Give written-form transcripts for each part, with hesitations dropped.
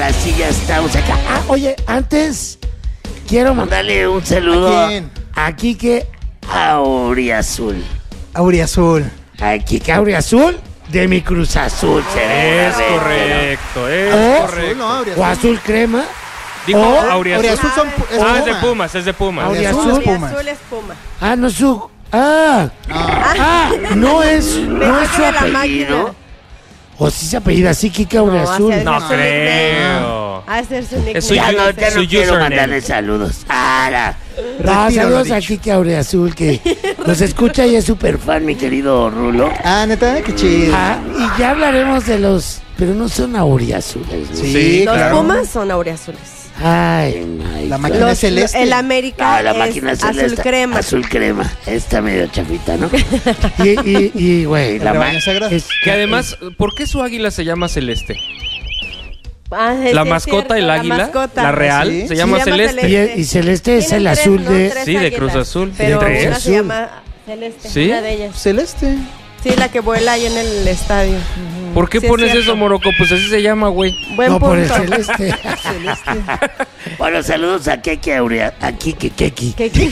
Ahora sí ya estamos acá. Oye, antes quiero mandarle un saludo ¿A quién? a Quique Auriazul. Auriazul. A Quique Auriazul de mi Cruz Azul. Es correcto, es correcto. No, Auriazul. O azul crema. Dijo Oh, Auriazul. Auriazul son, es Ah, es de Puma. Pumas, es de Pumas. Auriazul. Auriazul es Pumas. Azul es Puma. No su. No es su de la apellido. máquina. O si se apellida así, Quique Auriazul. así No es. creo. A hacer su nickname. Es su Ya no su quiero username. mandarle saludos. Retiro Saludos lo a dicho. Quique Auriazul, que nos escucha y es súper fan, mi querido Rulo. Neta, qué chido. Y ya hablaremos de los... Pero no son auriazules, ¿no? Sí, Los claro. Pumas son auriazules. Ay, La máquina es celeste. El América la es máquina azul celeste, crema. Azul crema. Está medio chafita, ¿no? y güey, la rebaño sagrado. Que además, ¿por qué su águila se llama Celeste? Es La que es mascota, cierto, el águila, mascota. la real, Sí. se llama Celeste. Y celeste es Tienen el tres, azul ¿no? de... Tres Sí, de águilas, Cruz Azul. Pero De Cruz una Azul. se llama Celeste, ¿Sí? una de ellas. Celeste. Sí, la que vuela ahí en el estadio. ¿Por qué Sí, es pones cierto. eso, Moroco? Pues así se llama, güey. Buen No, punto. por el celeste. Bueno, saludos a Keke Aurea... A Keke. ¿Qué?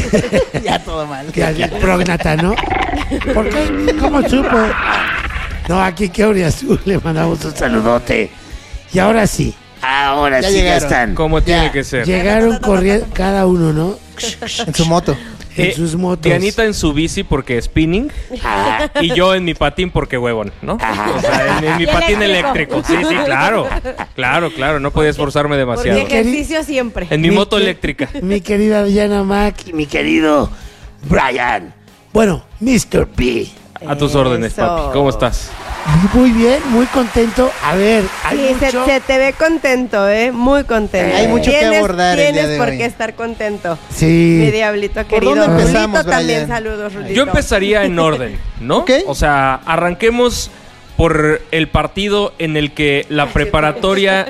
Ya todo mal. Que al prógnata, ¿no? ¿Por qué? ¿Cómo supo? No, a Keke Auriazul le mandamos un saludote. Y ahora sí. Ahora Ya sí llegaron. ya están. Como tiene que ser. Llegaron corriendo cada uno, ¿no? En su moto. En sus motos. Dianita en su bici porque spinning Ah, y yo en mi patín porque huevón, ¿no? O sea, en mi Y patín eléctrico. eléctrico. Sí, claro. No podía esforzarme Porque demasiado. ejercicio siempre. En mi Mi moto que- eléctrica. Mi querida Diana Mac y mi querido Brian. Bueno, Mr. P. A tus órdenes, Eso. papi. ¿Cómo estás? Muy bien, muy contento. A ver, hay Sí, mucho... se te ve contento, muy contento. Hay mucho que abordar el día Tienes de por hoy. qué estar contento. Mi Sí. diablito querido. dónde empezamos, Rulito también, Brian? saludos, Rulito. Yo empezaría en orden, ¿no? Ok. O sea, arranquemos por el partido en el que la preparatoria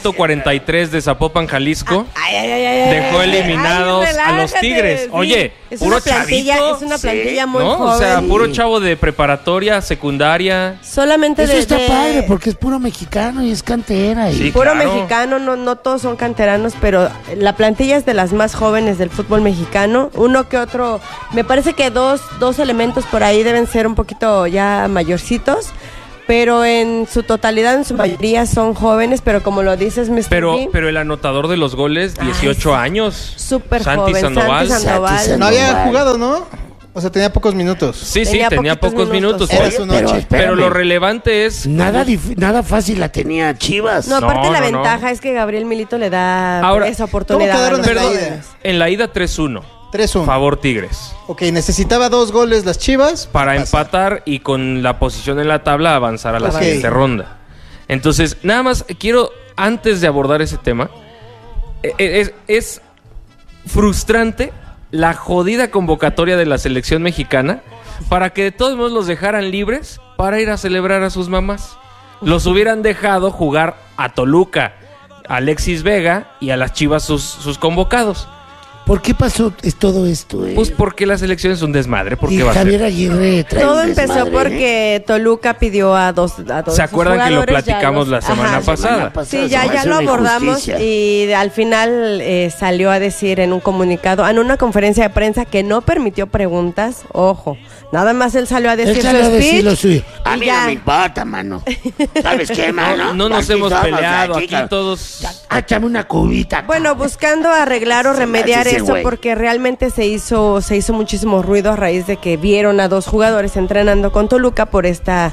143 de Zapopan, Jalisco, Ay. dejó eliminados Ay, a los relájate, Tigres. sí. Oye, es puro una plantilla, chavito, es una sí, plantilla muy ¿no? joven. O sea, puro chavo de preparatoria, secundaria. Solamente Eso está de padre porque es puro mexicano y es cantera. Y... Sí. puro claro. mexicano, no todos son canteranos, pero la plantilla es de las más jóvenes del fútbol mexicano. Uno que otro, me parece que dos elementos por ahí deben ser un poquito ya mayorcitos, pero en su totalidad, en su mayoría son jóvenes, pero como lo dices, Mr. Pero B, el anotador de los goles, Ay, 18 sí. años. súper Santi joven, Sandoval. Santi Sandoval. No había Normal. jugado, ¿no? O sea, tenía pocos minutos. Sí, Tenía tenía poquitos pocos minutos. minutos. Era su Pero noche. espérame, Pero lo relevante es... nada fácil la tenía Chivas. No, aparte No, la no, ventaja es que Gabriel Milito le da Ahora, esa oportunidad. ¿cómo quedaron a los en la jóvenes. ida? En la ida 3-1. 3-1. Favor Tigres. Ok, necesitaba 2 goles las Chivas. Para empatar y con la posición en la tabla avanzar a la Ok. siguiente ronda. Entonces, nada más quiero, antes de abordar ese tema, es frustrante la jodida convocatoria de la selección mexicana para que de todos modos los dejaran libres para ir a celebrar a sus mamás. Los hubieran dejado jugar a Toluca, a Alexis Vega y a las Chivas sus convocados. ¿Por qué pasó todo esto? Pues porque la selección es un desmadre. ¿Por Y qué va a ser? Javier Aguirre trae Todo un empezó desmadre, porque Toluca pidió a dos ¿Se acuerdan que lo jugadores, ya platicamos la semana Ajá. pasada? Sí, ya lo abordamos y al final salió a decir en un comunicado, en una conferencia de prensa que no permitió preguntas. Ojo, nada más él salió a decir Él su salió a decir lo speech. suyo. A y mí ya. no me importa, mano. ¿Sabes qué, mano? No nos Aquí hemos somos, peleado, aquí cabrón. todos... Échame una cubita. Bueno, buscando arreglar o Se me remediar hace ese eso güey. porque realmente se hizo muchísimo ruido a raíz de que vieron a dos jugadores entrenando con Toluca por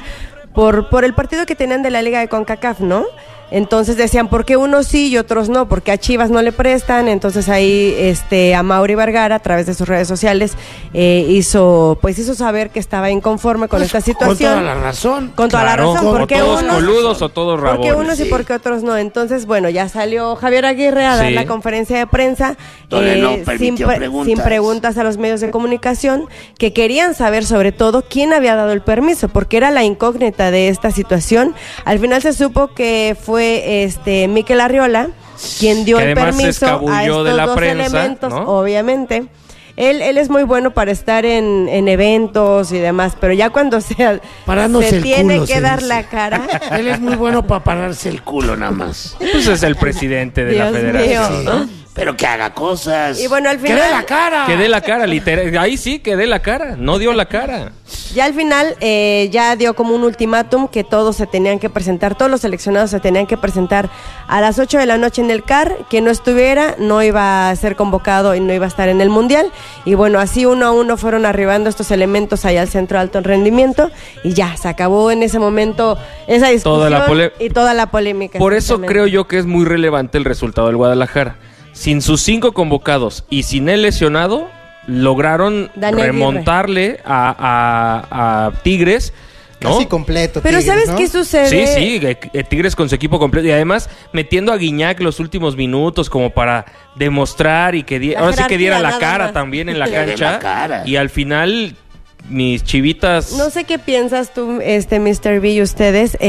el partido que tenían de la Liga de CONCACAF, ¿no? Entonces decían, ¿por qué unos sí y otros no? Porque a Chivas no le prestan. Entonces ahí Amaury Vergara, a través de sus redes sociales, hizo saber que estaba inconforme con esta situación. Con toda la razón. Con toda Claro, la razón, o porque todos unos... coludos o todos rabones. Porque unos y sí. porque otros no. Entonces, bueno, ya salió Javier Aguirre a dar Sí. la conferencia de prensa Donde no sin, permitió preguntas. sin preguntas a los medios de comunicación que querían saber sobre todo quién había dado el permiso, porque era la incógnita de esta situación. Al final se supo que fue Mikel Arriola quien dio Que el además se permiso a escabulló estos de la dos prensa, elementos, ¿no? obviamente. Él es muy bueno para estar en eventos y demás, pero ya cuando Parándose se el tiene culo, que se dar dice. la cara. Él es muy bueno para pararse el culo nada más. Pues es el presidente de la Dios federación. mío. ¿no? Pero que haga cosas. Y bueno, al ¡Que final- dé la cara! Que dé la cara, literal. Ahí sí, que dé la cara. No dio la cara. Ya al final ya dio como un ultimátum que todos se tenían que presentar, todos los seleccionados se tenían que presentar a las 8 de la noche en el CAR, quien no estuviera no iba a ser convocado y no iba a estar en el Mundial. Y bueno, así uno a uno fueron arribando estos elementos allá al Centro de Alto Rendimiento y ya, se acabó en ese momento esa discusión y toda la polémica. Por eso exactamente. creo yo que es muy relevante el resultado del Guadalajara. Sin sus 5 convocados y sin él lesionado, lograron Dani Aguirre. remontarle a Tigres, ¿no? Casi completo. Pero Tigres, ¿sabes ¿no? qué sucede? Sí, Tigres con su equipo completo y además metiendo a Guiñac los últimos minutos como para demostrar y que La ahora sí que diera jerarquía, la nada cara más. también en la Que dé cancha la cara. y al final mis chivitas No sé qué piensas tú, Mr. B y ustedes.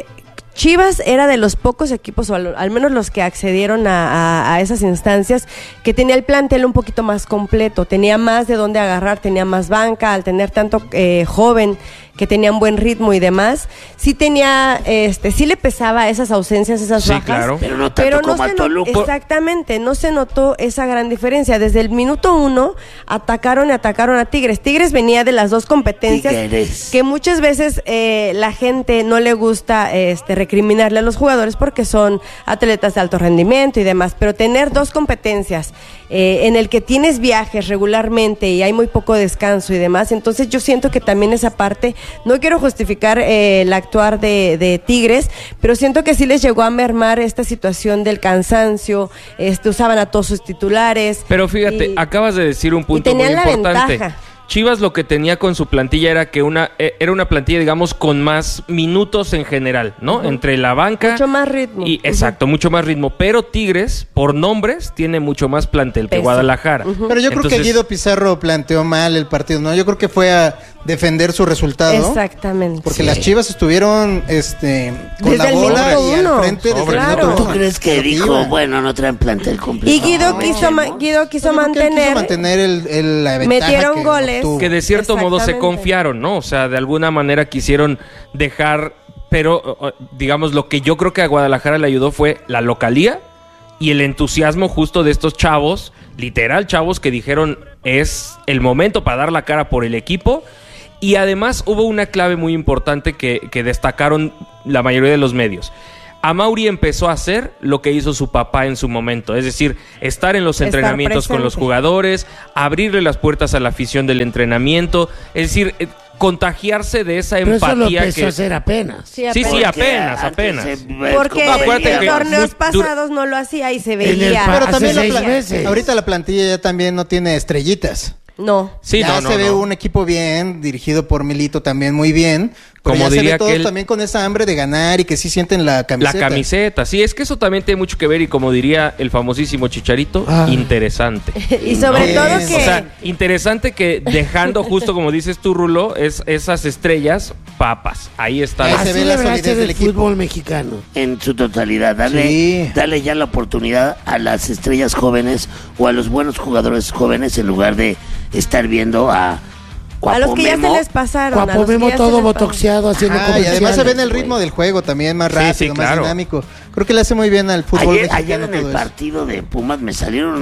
Chivas era de los pocos equipos, o al menos los que accedieron a esas instancias, que tenía el plantel un poquito más completo, tenía más de dónde agarrar, tenía más banca, al tener tanto joven que tenían buen ritmo y demás, sí tenía, sí le pesaba esas ausencias, esas Sí, bajas. claro. Pero no tanto como a Toluca. Exactamente, no se notó esa gran diferencia. Desde el minuto 1 atacaron a Tigres. Tigres venía de las dos competencias Tigres. que muchas veces la gente no le gusta recriminarle a los jugadores porque son atletas de alto rendimiento y demás, pero tener dos competencias en el que tienes viajes regularmente y hay muy poco descanso y demás, entonces yo siento que también esa parte, no quiero justificar el actuar de Tigres, pero siento que sí les llegó a mermar esta situación del cansancio, usaban a todos sus titulares. Pero fíjate, y- acabas de decir un punto muy tenían la importante. ventaja. Chivas lo que tenía con su plantilla era que era una plantilla, digamos, con más minutos en general, ¿no? Entre la banca. Mucho más ritmo. Y, exacto, mucho más ritmo. Pero Tigres, por nombres, tiene mucho más plantel que Peso. Guadalajara. Pero yo creo que Entonces, Guido Pizarro planteó mal el partido, ¿no? Yo creo que fue a defender su resultado. Exactamente. Porque las Chivas estuvieron con Desde la el bola minuto y al uno. frente desde Sobre. el Claro. minuto ¿Tú uno. crees que Lo dijo, iba. bueno, no traen plantel completo? Y Guido No, quiso Yo quiso creo que él quiso mantener la ventaja Metieron que goles. obtuvo. que de cierto modo se Exactamente. confiaron, ¿no? O sea, de alguna manera quisieron dejar, pero digamos, lo que yo creo que a Guadalajara le ayudó fue la localía y el entusiasmo justo de estos chavos, literal chavos que dijeron es el momento para dar la cara por el equipo. Y además hubo una clave muy importante que destacaron la mayoría de los medios. Amaury empezó a hacer lo que hizo su papá en su momento, es decir, estar en los Estar entrenamientos con los presente. jugadores, abrirle las puertas a la afición del entrenamiento, es decir, contagiarse de esa Pero eso lo empatía empezó que... a hacer apenas. Sí, apenas. Porque No, acuérdate en que torneos du- pasados no lo hacía y se el veía. Pero Hace también 6 meses. ahorita la plantilla ya también no tiene estrellitas. No. Sí, ya no, se ve no. un equipo bien, dirigido por Milito también muy bien. Pero Como ya se diría ve todos aquel- también con esa hambre de ganar y que sí sienten la La camiseta. camiseta, sí, es que eso también tiene mucho que ver y como diría el famosísimo Chicharito, Ah. interesante. Y sobre No. todo Sí. que O sea, interesante que dejando justo como dices tú, Rulo, esas estrellas, papas. Ahí está. Ahí se Así ve la debería solidez ser del el equipo. fútbol mexicano. En su totalidad. Sí. Dale ya la oportunidad a las estrellas jóvenes o a los buenos jugadores jóvenes en lugar de estar viendo a los que ya se Memo. les pasaron, a Guapo los que Memo ya se todo les botoxeado haciendo Ah, y comerciales. además se ve en el güey. ritmo del juego también más Sí, rápido, sí, más claro. dinámico. Creo que le hace muy bien al fútbol Ayer mexicano en el todo eso. partido de Pumas me salieron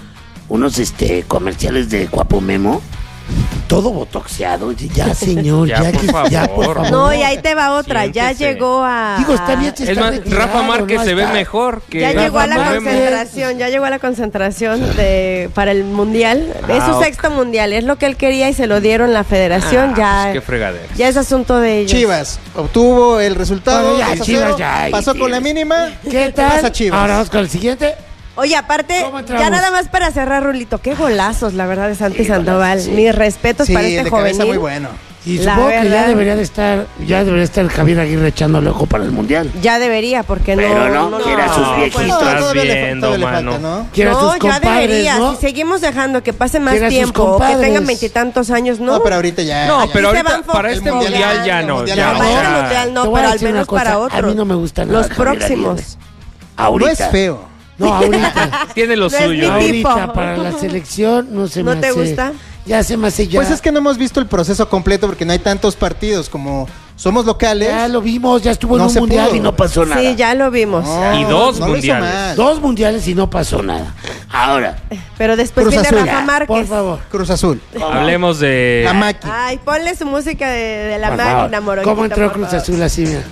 unos comerciales de Guapo Memo. Todo botoxeado. Ya, señor. Ya, por favor. Ya, por favor. No, y ahí te va otra. Ya Siéntese. llegó a. Digo, está bien. Es más, Rafa Márquez se ve mejor que Ya llegó a la Rafa Márquez. concentración, ya llegó a la concentración para el mundial. Es su ok. sexto mundial, es lo que él quería y se lo dieron la federación. Ah, ya, pues qué fregadera. ya es asunto de ellos. Chivas obtuvo el resultado. Bueno, ya, 2-0, Chivas ya, pasó y con la mínima. ¿Qué tal? Pasa Chivas. Ahora vamos con el siguiente. Oye, aparte, ¿Cómo entramos? ya nada más para cerrar, Rulito, qué golazos, la verdad, de Santi Sí, Sandoval. golazos, sí. Mis respetos Sí, para el este de cabeza jovenil. muy bueno. Y La supongo que ya verdad. debería estar Javier Aguirre echándole ojo para el Mundial. Ya debería, porque Pero no, no quiere a sus no, viejitos. pues, Estás todavía viendo, todavía mano. falta, ¿no? Quiere a no, sus ya compadres, debería. ¿no? Si seguimos dejando que pase más Quiere a sus tiempo o que compadres. tengan veintitantos años, ¿no? No, pero ahorita ya. No, ya. pero se ahorita van para el este mundial mundial ya, ya el no. mundial Ya, ya o Para sea, este mundial Te no, voy a pero al decir una menos cosa, para a otros. mí no me gusta nada Los Javier próximos. Aguirre. Ahorita. No es feo. No, ahorita. Tiene lo No es suyo. mi tipo. Ahorita para la selección no se me ¿No te hace. gusta? Ya se me hace ya. Pues es que no hemos visto el proceso completo porque no hay tantos partidos como somos locales. Ya lo vimos, ya estuvo No en un se mundial pudo. y no pasó nada. Sí, ya lo vimos. No, Y dos no lo hizo mundiales. mal. 2 mundiales y no pasó nada. Ahora, Pero después Cruz viene Azul. Rafa Márquez. por favor. Cruz Azul. Hablemos de... La máquina. Ay, ponle su música de la Por máquina, favor. Moronguito. ¿Cómo entró por Cruz favor. Azul así, mira?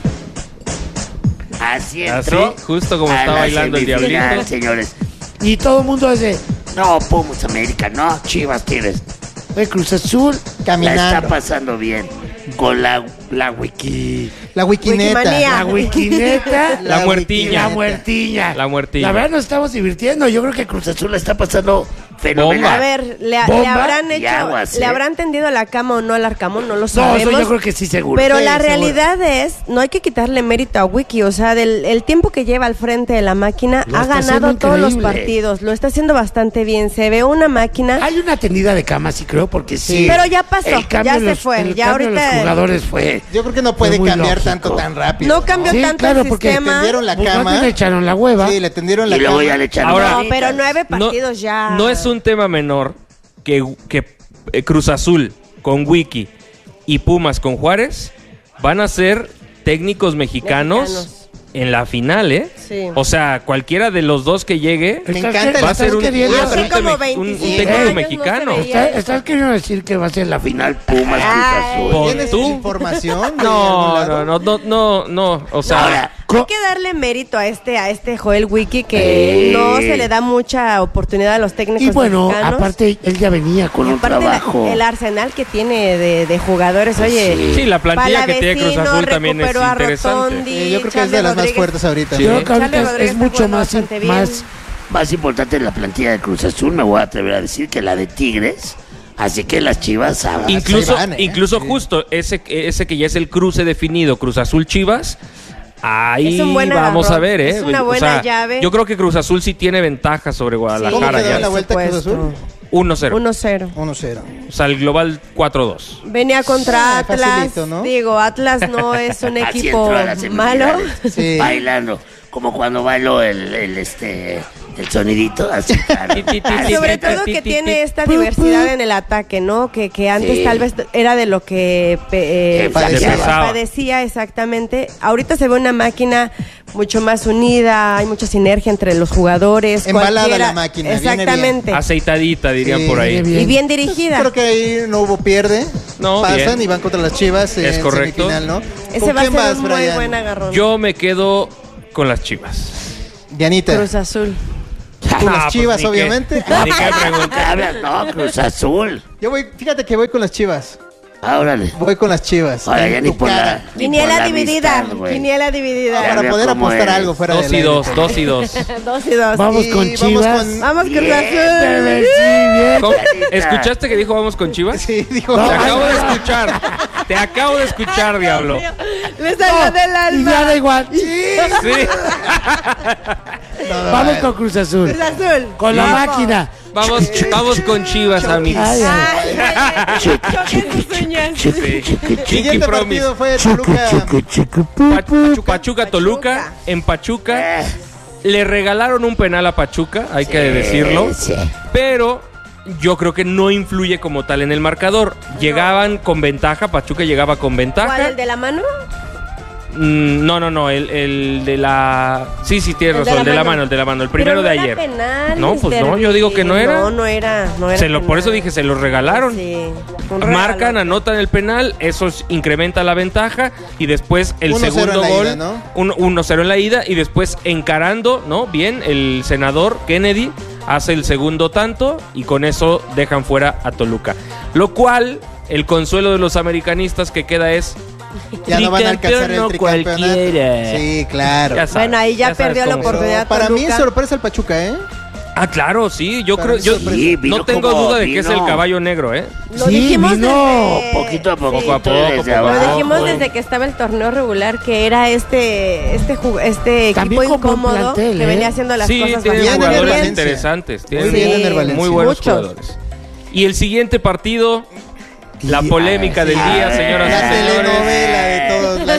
Así Así, entró. justo como a está la bailando el semifinal, diablito. señores. Y todo el mundo dice, no, Pumas América, no, Chivas Tigres. Güey, Cruz Azul Caminando. la está pasando bien con la wiki. La Wikineta. Wikimanía. La wikineta. La muertiña. La muertiña. La muertiña. La verdad nos estamos divirtiendo. Yo creo que Cruz Azul la está pasando fenomenal. Bomba. A ver, le Bomba habrán y hecho, aguas, le ¿eh? habrán tendido la cama o no al Arcamón, no lo No, sabemos. eso yo creo que sí, seguro. Pero Sí, la seguro. realidad es, no hay que quitarle mérito a Wiki, o sea, el tiempo que lleva al frente de la máquina Lo ha está haciendo ganado todos los increíble. partidos, lo está haciendo bastante bien, se ve una máquina, Hay una tendida de cama, sí creo, porque sí. pero ya pasó, el cambio ya de se los- fue, el ya cambio de ahorita los jugadores fue. Yo creo que no Fue puede muy cambiar lógico. tanto tan rápido. no cambió Sí, tanto claro, el porque sistema. tendieron la Pues cama. más bien le echaron la hueva. Sí, le tendieron la y luego cama. ya le echaron Ahora- la No, pero 9 No- partidos ya. No es un tema menor que Cruz Azul con Wiki y Pumas con Juárez van a ser técnicos mexicanos en la final, ¿eh? Sí. O sea, cualquiera de los dos que llegue Estás encanta que- va a estás ser un, queriendo- va a ser Hace como un 25 técnico años no mexicano. se veía. Estás queriendo decir que va a ser la final Pumas Ay. Cruz Azul. Pon ¿Tienes tú. información? de algún No, lado? no. O sea, Ahora, Hay que darle mérito a este Joel Wiki que no se le da mucha oportunidad a los técnicos y bueno, mexicanos. aparte él ya venía con Y un aparte trabajo. el arsenal que tiene de jugadores, oye. sí, la plantilla que tiene Cruz Palavecino Azul también es recuperó a interesante. Rotondi, Yo creo que es Charlie de las más Rodríguez. fuertes ahorita. Sí. Yo creo que Charlie ahorita Rodríguez es está mucho jugando más, bastante bien. más importante la plantilla de Cruz Azul, me voy a atrever a decir, que la de Tigres. Así que las Chivas ahora Incluso, ahí van, ¿eh? incluso Sí. justo ese que ya es el cruce definido, Cruz Azul Chivas, ahí Es un buen vamos agarrón. a ver, ¿eh? Es una buena llave. Yo creo que Cruz Azul sí tiene ventaja sobre ¿Cómo Guadalajara quedó ya. la vuelta Cruz Supuesto. Azul? 1-0. 1-0. 1-0. O sea, el global 4-2. Venía contra Ah, Atlas. facilito, ¿no? Digo, Atlas no es un así equipo entró a las malo. semifinales, Sí. bailando, como cuando bailó el sonidito, así claro. Sobre todo que tiene esta diversidad en el ataque, ¿no? Que antes Sí. tal vez era de lo que Padecía. padecía exactamente. Ahorita se ve una máquina mucho más unida, hay mucha sinergia entre los jugadores. Embalada cualquiera- la máquina, viene bien. Exactamente. Aceitadita, dirían Sí, por ahí. viene bien. Y bien dirigida. Creo que ahí no hubo pierde. No, Pasan bien. y van contra las Chivas en Es correcto. semifinal, ¿no? Ese ¿Con va a quién ser vas, un muy Brian? buen agarrón. Yo me quedo con las Chivas. Dianita. Cruz Azul. Con las Ah, pues Chivas, ni qué- obviamente. ni qué pregunta. Habla, no, Cruz Azul. Yo voy, fíjate que voy con las Chivas. Órale. Voy con las Chivas. Ahora ya En ni tu por cara. la. ni por Quiniela la dividida. amistad, güey. Quiniela dividida. Ya Para veo poder cómo apostar eres. algo fuera 2 del y aire. 2, 2 y 2. 2 y 2. Vamos Y con vamos Chivas. con- Vamos, Cruz Bien, Azul. bebé, sí, bien. ¿Cómo? Janita. ¿Escuchaste que dijo vamos con Chivas? Sí, dijo. No, Te ay, acabo de no. escuchar. Te acabo de escuchar, diablo. Le salió del Y ya alma. da igual. Sí. Sí. Vamos con Cruz Azul. Cruz Azul. Con la Vamos. máquina. Vamos con Chivas, amigos. Ay, ay. Ay, ay, choquen sus uñas. Pinky Siguiente Promise. partido fue Toluca. Pachuca Toluca. En Pachuca le regalaron un penal a Pachuca, hay que decirlo. Sí. Pero yo creo que no influye como tal en el marcador. Llegaban con ventaja, Pachuca llegaba con ¿Cuál, ventaja. el de la mano? No, el de la... Sí, tienes El de razón, la el de la mano. mano, el de la mano, el primero Pero de no ayer. era penal, No, pues Mr. no, yo digo que no era. No era Por penal. eso dije, se los regalaron. Sí, un Marcan, regalo. anotan el penal, eso incrementa la ventaja y después el 1-0 segundo en la gol, ida, ¿no? 1-0 en la ida y después encarando, ¿no? Bien, el senador Kennedy hace el segundo tanto y con eso dejan fuera a Toluca. Lo cual, el consuelo de los americanistas que queda es... Ya no van a alcanzar el Tricampeón no tricampeonato. cualquiera. Sí, claro. Ya sabes, Bueno, ahí ya sabes perdió la cómo es. oportunidad. Para mí Toluca. sorpresa el Pachuca, ¿eh? Ah, claro, sí, yo Para creo... mí Yo sorpresa. Sí, vino no tengo como duda de que es el vino. caballo negro, ¿eh? Lo Sí, dijimos vino desde- poquito a poco. Poco a poco, desde poco a Lo abajo. dijimos güey. desde que estaba el torneo regular que era este También equipo con buen incómodo plantel, que ¿eh? venía haciendo las Sí, cosas tienen Bien en el jugadores Valencia. interesantes. Tienen Muy bien en el Valencia. muy buenos Muchos. jugadores. Y el siguiente partido, la Y- polémica del día, señoras La y señores. telenovela de todos. La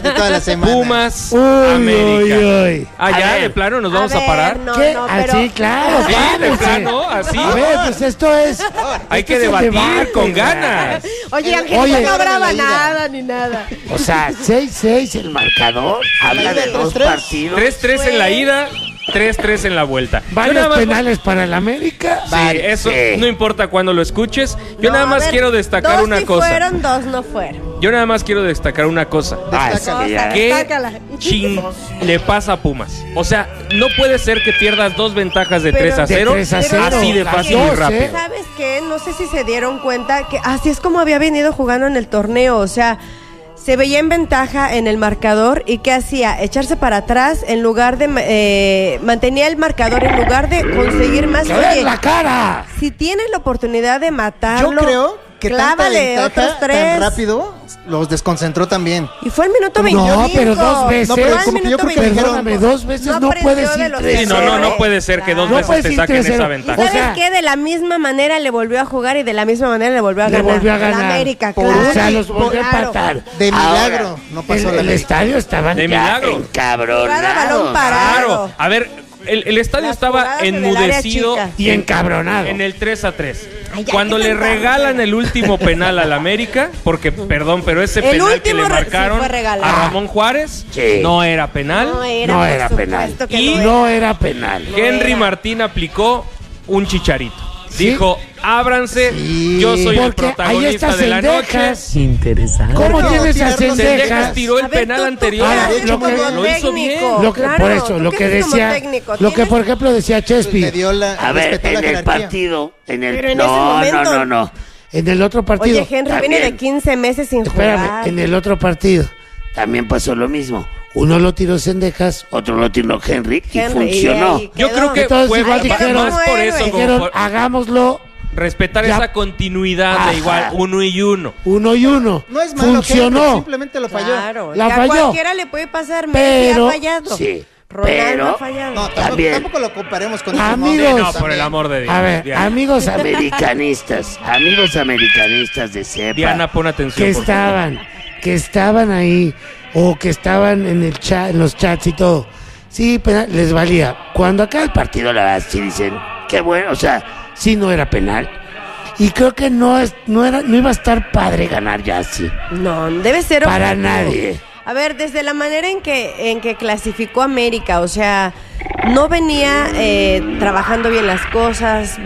de toda la semana. Pumas, Uy, América. uy. Ah, A ya, ver. de plano nos vamos a ver, parar. No, ¿Qué? no, Ah, pero... sí, claro. Sí, de vamos, plano, así. A ver, pues esto es... Hay esto que es el debatir debate, con güey. ganas. Oye, Ángel, Oye. no graba La ida. nada ni nada. O sea, 6-6 el marcador. Habla de dos 3-3. partidos. 3-3 en la ida, 3-3 en la vuelta. Yo Varios nada más- penales para el América. Sí, eso Sí. no importa cuándo lo escuches. Yo No, nada a más ver, quiero destacar dos una sí cosa. fueron, dos no fueron. Yo nada más quiero destacar una cosa. Ah, Destaca. sí, ya. ¿Qué Destácala. ching le pasa a Pumas? O sea, no puede ser que pierdas 2 ventajas de Pero- 3-0 De 3-0. así de Las fácil y dos, rápido. ¿Sabes qué? No sé si se dieron cuenta que así es como había venido jugando en el torneo. O sea, se veía en ventaja en el marcador y ¿qué hacía? Echarse para atrás en lugar de... mantenía el marcador en lugar de conseguir más. ¡Que vean Oye, la cara! si tienes la oportunidad de matarlo, Yo creo que tanta clávale otros ventaja tres. tan rápido los desconcentró también. Y fue el minuto 25. No, pero dos veces. No, pero Fue el como que yo minuto creo que 25. Perdóname, dos veces no aprendió puedes de ir los 3-0. Sí, no puede ser que dos No veces puedes te ir saquen 3-0. esa ¿Y ventaja. O sabes sea- qué? De la misma manera le volvió a jugar y de la misma manera le volvió a Le ganar. volvió a ganar. La América, Por claro. O sea, los volvió a Claro. empatar. De milagro, Ahora, no pasó el, la el América. estadio estaba De ya milagro. encabronados. Jugada balón parado. Claro. A ver, el estadio Las estaba jugadas en el área enmudecido chica. Y encabronado. en el 3-3. Ay, ya, Cuando ¿qué le tanta? regalan el último penal al América, porque, perdón, pero ese El penal que último le sí marcaron fue regalado. a Ramón Juárez Sí. no era penal. No era, No por era penal. supuesto que Y no No era penal. No Henry era. Martín aplicó un chicharito. Sí. Dijo, ábranse, Sí. yo soy el Porque ahí protagonista está de la noche. Cendejas. Interesante. ¿Cómo ¿Por qué tienes a tirarlos? Cendejas Cendejas? tiró el A ver, penal tú anterior. Ahora, qué haces lo como que- lo hizo bien. técnico? Lo que, Claro, por eso, ¿tú lo qué que haces como decía, técnico? lo que Tienes- por ejemplo decía Chespi, Le dio la, a ver, respetó la en el jerarquía. partido, en el, Pero en ese momento- no, en el otro partido, Oye, Henry también, viene de 15 meses sin espérame, jugar. en el otro partido también pasó lo mismo. Uno lo tiró Cendejas, otro lo tiró Henry y Henry, funcionó. ahí Yo quedó. creo que Entonces, fue igual más dijeron- por eso, como Dijeron, por hagámoslo respetar Ya. esa continuidad Ajá. de igual 1 y 1. 1 y 1. No es malo, Henry, funcionó. simplemente lo falló. Claro, La y a falló. cualquiera le puede pasar. Messi Pero- ha fallado. sí, Ronaldo pero- ha fallado. No, tampoco, También. tampoco lo comparemos con Amigos. Sí, no, por el amor de Dios. A ver, Diana. amigos americanistas de cepa. Diana, pon atención. que por favor. estaban ahí o que estaban en el chat, en los chats y todo. Sí, penal, les valía. Cuando acá el partido la verdad sí dicen, qué bueno, o sea, sí no era penal. Y creo que no iba a estar padre ganar ya así. No, debe ser Para objetivo. nadie. A ver, desde la manera en que clasificó América, o sea, no venía trabajando bien las cosas,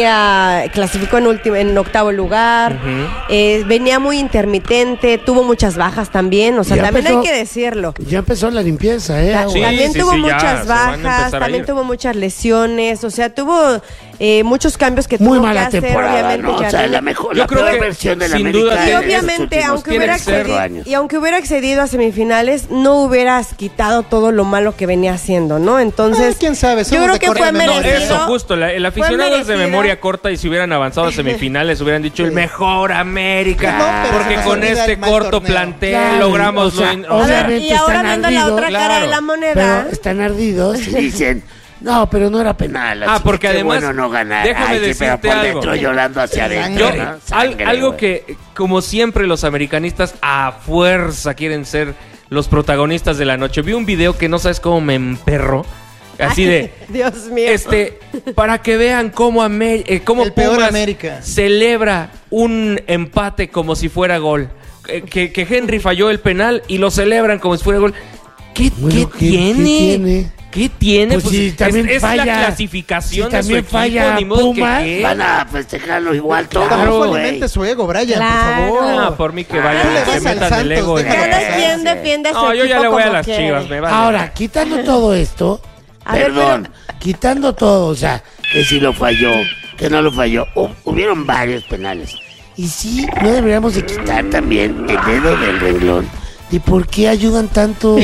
clasificó en octavo lugar, venía muy intermitente, tuvo muchas bajas también, o sea, Ya también empezó- hay que decirlo. Ya empezó la limpieza, ¿eh? Sí, También sí, tuvo sí, ya, muchas se van a bajas, empezar a también ir. tuvo muchas lesiones, o sea, tuvo muchos cambios que Muy tuvo mala que hacer, temporada, obviamente. ¿no? O sea, Jardín. la mejor, Yo la creo peor que, versión de la sin América. duda, Y tiene- de estos obviamente, últimos aunque hubiera, 4 accedido, años. y aunque hubiera accedido a semifinales, no hubieras quitado todo lo malo que venía haciendo, ¿no? Entonces, quién sabe, yo somos creo de que corta fue memoria. merecido. Eso, justo. El aficionado es de merecido. memoria corta y si hubieran avanzado a semifinales hubieran dicho el mejor América. No, pero porque se nos con olvida este el mal corto torneo. plantel Claro, logramos o sea, lo in- A ver, obviamente y ahora están viendo la otra ardidos, cara de la claro, moneda. Pero están ardidos y dicen, no, pero no era penal. así porque que qué además, bueno no ganar. déjame Ay, sí, pero decirte por algo. dentro llorando hacia adentro. Yo, ¿no? Sangre, algo güey. que, como siempre, los americanistas a fuerza quieren ser los protagonistas de la noche. Vi un video que no sabes cómo me emperró. Así de, Dios mío. para que vean cómo, cómo El peor Pumas América. celebra un empate como si fuera gol. Que Henry falló el penal y lo celebran como si fuera gol. ¿Qué, Bueno, qué ¿qué tiene? ¿Qué tiene? Pues si también es falla, la clasificación si de su también equipo, falla ni modo Pumas, que qué. van a festejarlo igual todo, Tampoco güey. alimente su ego, Brian, Claro. por favor. Ah, por mí que No vayan, le se vas al metan el Santos, ego. déjalo Cada pasar. quien defiende a su No, yo ya equipo le voy a como las quiere. Chivas, me vale. Ahora, quitando todo esto, A ver, perdón, quitando todo, o sea, que si lo falló, que no lo falló, hubieron varios penales. Y sí, no deberíamos de quitar también el dedo del renglón. ¿Y por qué ayudan tanto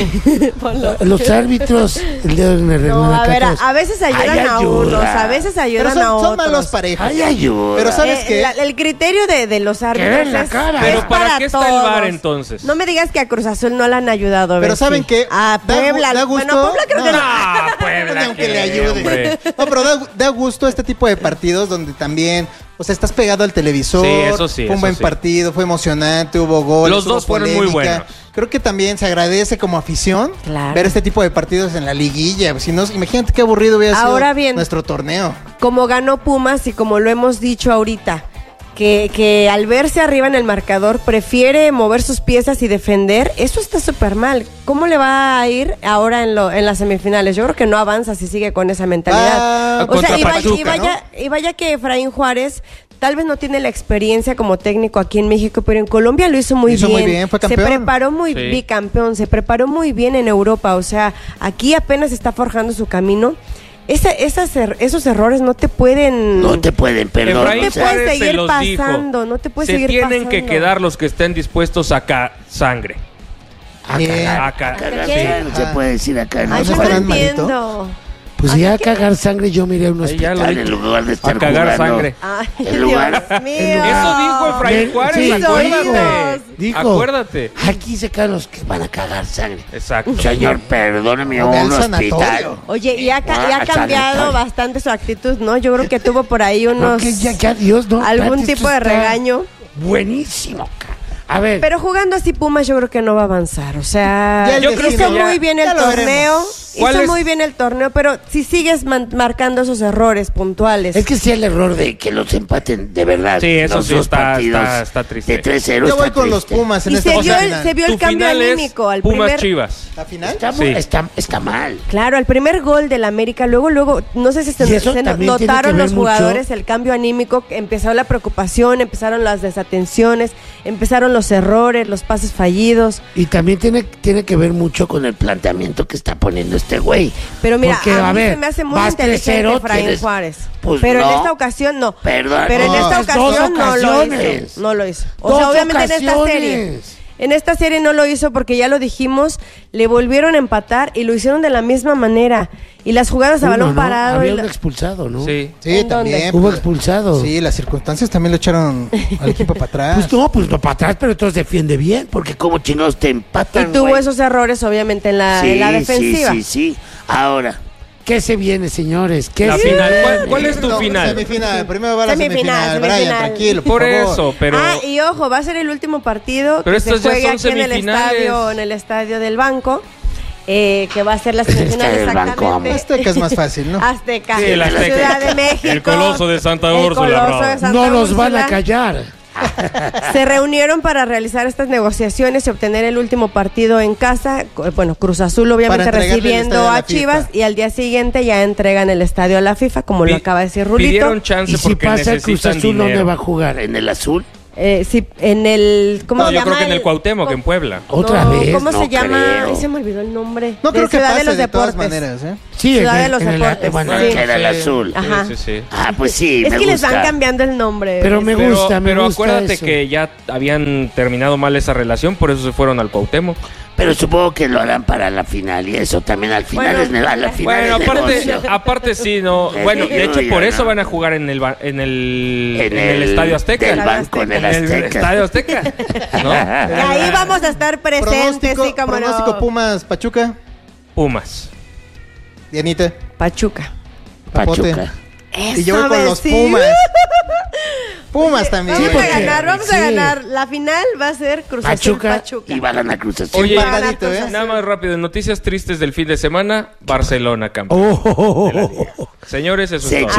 los árbitros? El dedo en el renglón. No, a acá ver, todos. a veces ayudan Hay a ayuda. unos, a veces Pero ayudan son, a son otros. malos parejos. Hay ayuda. Pero ¿sabes qué? El criterio de los árbitros ven la es, cara. es Pero ¿para qué está el todos. VAR, entonces? No me digas que a Cruz Azul no le han ayudado. Pero Bessie. ¿saben qué? A Da Puebla. gusto. Bueno, a Puebla creo que no. Ah, Puebla. ni aunque le ayude. hombre. No, pero da gusto este tipo de partidos donde también, o sea, estás pegado al televisor. Sí, eso sí, fue un eso buen sí. partido, fue emocionante, hubo goles. Los dos hubo fueron muy polémica. buenos. Creo que también se agradece como afición Claro. ver este tipo de partidos en la liguilla. Si no, imagínate qué aburrido hubiera Ahora sido bien. nuestro torneo. Como ganó Pumas y como lo hemos dicho ahorita, que al verse arriba en el marcador prefiere mover sus piezas y defender, eso está súper mal. ¿Cómo le va a ir ahora en las semifinales? Yo creo que no avanza si sigue con esa mentalidad. Contra Pachuca, y vaya que Efraín Juárez tal vez no tiene la experiencia como técnico aquí en México, pero en Colombia lo hizo muy Lo hizo bien. muy bien, fue Se campeón. preparó muy Sí. bicampeón, se preparó muy bien en Europa. O sea, aquí apenas está forjando su camino. Esos errores no te pueden... No te pueden perdonar. Efraín No te puedes Juárez se seguir los pasando, dijo. no te puedes Se seguir tienen que pasando. quedar los que estén dispuestos a sangre. A Bien. cagar. A ca- Cagar ¿Qué? sangre, se puede decir acá. Ay, ¿No yo no estarán malito? entiendo. Pues ya a cagar sangre yo miré a un Ahí ya lo hospital dije. en lugar de estar A cagar jugando. sangre. Ay, En lugar- Dios mío. Eso dijo Efraín Juárez, Sí, acuérdate. dijo. Acuérdate. Aquí se caen los que van a cagar sangre. Exacto. Señor, perdóname, Ve a al un hospital. sanatorio. Oye, y ha Ah, cambiado sanatorio. bastante su actitud, ¿no? Yo creo que tuvo por ahí No, unos... que ya, Dios, no. algún espérate, tipo esto de está regaño. Buenísimo, A ver. Pero jugando así Pumas yo creo que no va a avanzar. O sea, Ya el Yo creo hizo que ya- muy bien ya el lo torneo. veremos. ¿Cuál Hizo es? muy bien el torneo, pero si sigues marcando esos errores puntuales. Es que sí el error de que los empaten de verdad. Sí, eso los sí dos está- partidos está triste. De 3-0 Yo voy está con los triste. Pumas en y esta se vio, final. se vio Tu el cambio final es anímico al Pumas primer... Chivas. ¿La final? Sí. Está mal. Claro, al primer gol del América, luego, no sé si Y eso se también tiene notaron que ver los mucho. jugadores el cambio anímico, empezó la preocupación, empezaron las desatenciones, empezaron los errores, los pases fallidos. Y también tiene que ver mucho con el planteamiento que está poniendo este güey. Pero mira, Porque, a mí ver, se me hace muy vas inteligente 3-0, Efraín tienes- Juárez. Pues pero no. en esta ocasión no. Perdón, Pero en no, esta estas dos ocasión no lo ocasiones. hizo. No lo hizo. O Dos sea, obviamente en esta ocasiones. serie. En esta serie no lo hizo porque ya lo dijimos, le volvieron a empatar y lo hicieron de la misma manera. Y las jugadas a Uno, balón ¿no? parado. Había y un la- expulsado, ¿no? Sí. Sí, ¿En dónde? también. Hubo pues, expulsado. Sí, las circunstancias también lo echaron al equipo para atrás. Pues no para atrás, pero entonces defiende bien, porque como chingados te Y empatan, tuvo güey. esos errores, obviamente, en la defensiva. Sí. Ahora, ¿qué se viene, señores? ¿Qué La se final. viene? ¿Cuál es tu No, final? Semifinal. Primero va la Semifinal, semifinal. Brian, semifinal. tranquilo, Por favor. eso, pero... Y ojo, va a ser el último partido Pero que se estos ya juega son aquí semifinales. en el estadio del Banco, que va a ser la semifinal Estadio del Banco, exactamente. amo. Azteca es más fácil, ¿no? Azteca, Sí, el Azteca. Ciudad de México. El Coloso de Santa el Úrsula, Coloso bravo. de Santa No nos van a Úrsula. callar. Se reunieron para realizar estas negociaciones y obtener el último partido en casa. Bueno, Cruz Azul obviamente Para entregarle el recibiendo estadio a la a Chivas FIFA. y al día siguiente ya entregan el estadio a la FIFA, como lo acaba de decir Rulito. Pidieron chance Y si porque pasa el Cruz necesitan Azul, ¿dónde dinero. va a jugar? ¿En el azul? Sí, en el... ¿Cómo No, se yo llama? creo que en el Cuauhtémoc, en Puebla. ¿Otra No, vez? ¿Cómo No se llama? creo. Ay, se me olvidó el nombre. No De creo que Ciudad pase de los de todas Deportes. maneras, ¿eh? Sí, Ciudad en de los en el- Deportes, bueno, sí. que era el azul. Ajá. Sí. Ah, pues sí, Es me que les gusta. van cambiando el nombre. Pero me gusta, me pero gusta acuérdate eso. que ya habían terminado mal esa relación, por eso se fueron al Cuauhtémoc. Pero supongo que lo harán para la final y eso también al final Bueno, es a la final Bueno, es negocio. aparte sí, no. Bueno, de hecho por eso van a jugar en el Estadio Azteca. Del banco, en el En el Azteca. Estadio Azteca. ¿No? Y ahí vamos a estar presentes, sí, como Pronóstico no. Pumas, Pachuca, Pumas. Dianita, Pachuca. Papote. Pachuca. Y yo voy con los Pumas. Pumas también. Vamos porque- a ganar, vamos a sí. ganar. La final va a ser Cruz Azul Pachuca, Pachuca. y va a ganar Cruz Azul. Oye, Empatadito, Cruz Azul. nada más rápido, noticias tristes del fin de semana, Barcelona campeón. Oh. de la Liga. Señores, eso Se es todo.